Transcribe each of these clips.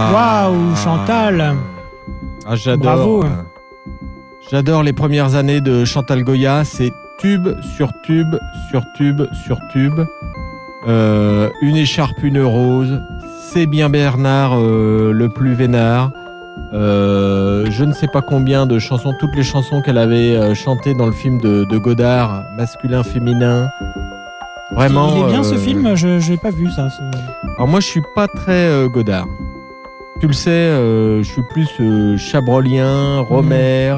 Waouh, Chantal. Ah, j'adore. Bravo. J'adore les premières années de Chantal Goya. C'est tube sur tube sur tube sur tube. Une écharpe, une rose. C'est bien Bernard, le plus vénard. Je ne sais pas combien de chansons, toutes les chansons qu'elle avait chantées dans le film de Godard, masculin, féminin. Vraiment. Il est bien ce film, je l'ai pas vu ça. Alors moi je suis pas très Godard. Tu le sais, je suis plus chabrolien, Romer.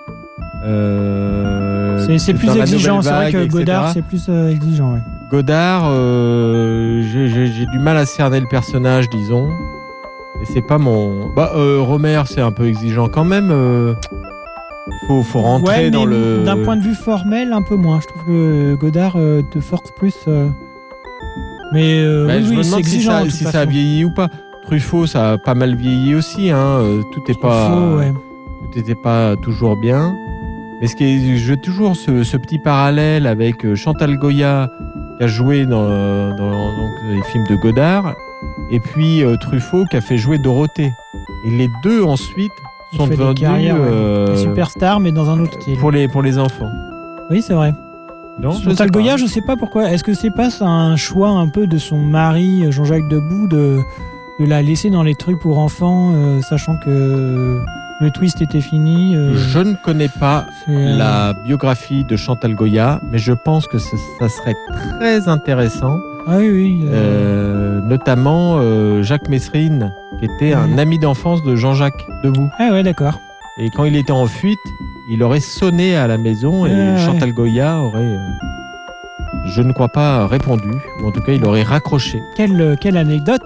C'est plus exigeant, c'est vrai que etc. Godard c'est plus exigeant. Ouais. Godard, j'ai du mal à cerner le personnage, disons. Et c'est pas mon. Romer, c'est un peu exigeant quand même. Faut rentrer dans le. D'un point de vue formel, un peu moins. Je trouve que Godard te force plus. Mais je me c'est demande exigeant. si ça a vieilli ou pas. Truffaut, ça a pas mal vieilli aussi. Hein. Tout n'était pas toujours bien. Mais je veux toujours ce petit parallèle avec Chantal Goya qui a joué dans donc, les films de Godard, et puis Truffaut qui a fait jouer Dorothée. Et les deux ensuite sont devenus des superstars, mais dans un autre style. Pour les enfants. Oui, c'est vrai. Non, Chantal Goya, je sais pas pourquoi. Est-ce que c'est pas un choix un peu de son mari Jean-Jacques Debout de la laisser dans les trucs pour enfants, sachant que le twist était fini. Je ne connais pas la biographie de Chantal Goya, mais je pense que ça serait très intéressant. Ah oui. Notamment Jacques Messrine, qui était un ami d'enfance de Jean-Jacques Debout. Ah ouais, d'accord. Et quand il était en fuite, il aurait sonné à la maison et Chantal Goya aurait, je ne crois pas, répondu. Ou en tout cas, il aurait raccroché. Quelle anecdote!